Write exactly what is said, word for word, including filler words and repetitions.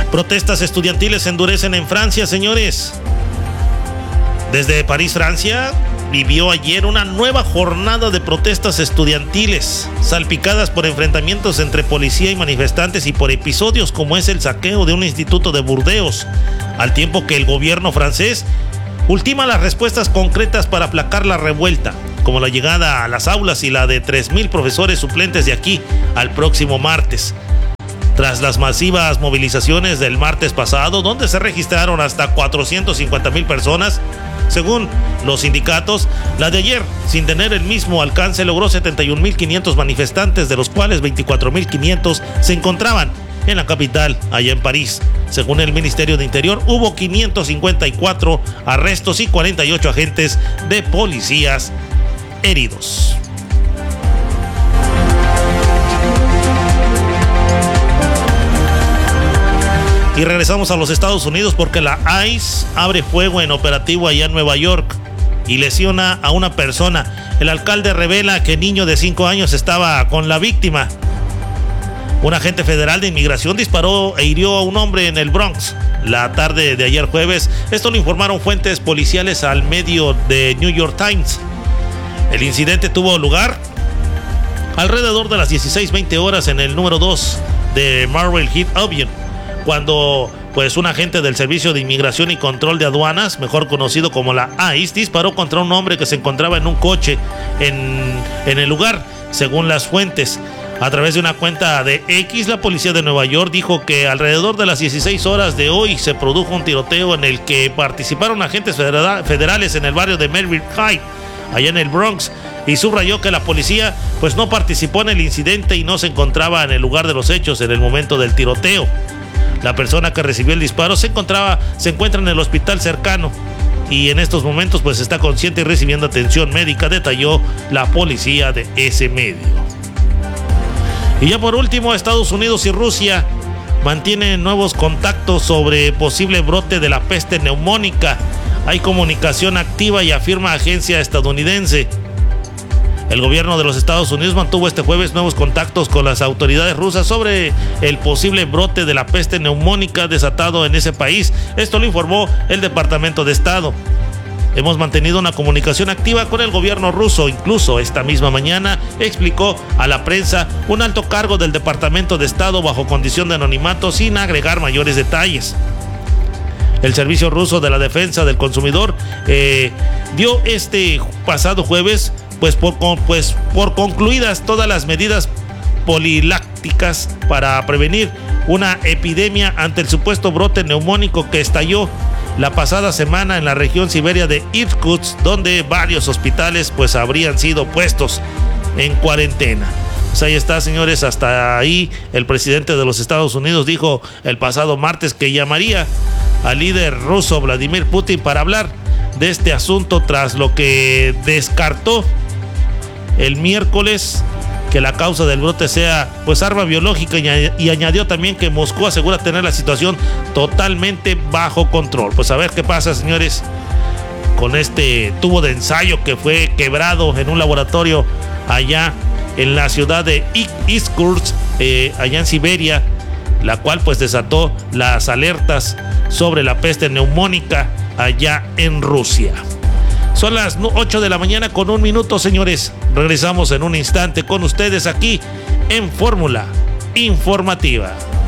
Protestas estudiantiles se endurecen en Francia, señores. Desde París, Francia, vivió ayer una nueva jornada de protestas estudiantiles, salpicadas por enfrentamientos entre policía y manifestantes y por episodios como es el saqueo de un instituto de Burdeos, al tiempo que el gobierno francés ultima las respuestas concretas para aplacar la revuelta, como la llegada a las aulas y la de tres mil profesores suplentes de aquí al próximo martes. Tras las masivas movilizaciones del martes pasado, donde se registraron hasta cuatrocientas cincuenta mil personas, según los sindicatos, la de ayer, sin tener el mismo alcance, logró setenta y un mil quinientos manifestantes, de los cuales veinticuatro mil quinientos se encontraban en la capital, allá en París. Según el Ministerio de Interior, hubo quinientos cincuenta y cuatro arrestos y cuarenta y ocho agentes de policías heridos. Y regresamos a los Estados Unidos porque la I C E abre fuego en operativo allá en Nueva York y lesiona a una persona. El alcalde revela que el niño de cinco años estaba con la víctima. Un agente federal de inmigración disparó e hirió a un hombre en el Bronx la tarde de ayer jueves. Esto lo informaron fuentes policiales al medio de New York Times. El incidente tuvo lugar alrededor de las dieciséis veinte horas en el número dos de Marble Head Avenue, cuando pues un agente del Servicio de Inmigración y Control de Aduanas, mejor conocido como la I C E, disparó contra un hombre que se encontraba en un coche en, en el lugar, según las fuentes. A través de una cuenta de X, la policía de Nueva York dijo que alrededor de las dieciséis horas de hoy se produjo un tiroteo en el que participaron agentes federales en el barrio de Melville High, allá en el Bronx, y subrayó que la policía pues no participó en el incidente y no se encontraba en el lugar de los hechos en el momento del tiroteo. La persona que recibió el disparo se encontraba, se encuentra en el hospital cercano y en estos momentos pues está consciente y recibiendo atención médica, detalló la policía de ese medio. Y ya por último, Estados Unidos y Rusia mantienen nuevos contactos sobre posible brote de la peste neumónica. Hay comunicación activa y afirma agencia estadounidense. El gobierno de los Estados Unidos mantuvo este jueves nuevos contactos con las autoridades rusas sobre el posible brote de la peste neumónica desatado en ese país. Esto lo informó el Departamento de Estado. Hemos mantenido una comunicación activa con el gobierno ruso. Incluso esta misma mañana explicó a la prensa un alto cargo del Departamento de Estado bajo condición de anonimato, sin agregar mayores detalles. El Servicio Ruso de la Defensa del Consumidor eh, dio este pasado jueves pues por, pues por concluidas todas las medidas polilácticas para prevenir una epidemia ante el supuesto brote neumónico que estalló la pasada semana en la región siberia de Irkutsk, donde varios hospitales pues habrían sido puestos en cuarentena. Pues ahí está, señores, hasta ahí el presidente de los Estados Unidos dijo el pasado martes que llamaría al líder ruso Vladimir Putin para hablar de este asunto, tras lo que descartó el miércoles que la causa del brote sea pues arma biológica, y añadió también que Moscú asegura tener la situación totalmente bajo control. Pues a ver qué pasa, señores, con este tubo de ensayo que fue quebrado en un laboratorio allá en la ciudad de Irkutsk, eh, allá en Siberia, la cual pues desató las alertas sobre la peste neumónica allá en Rusia. Son las ocho de la mañana con un minuto, señores. Regresamos en un instante con ustedes aquí en Fórmula Informativa.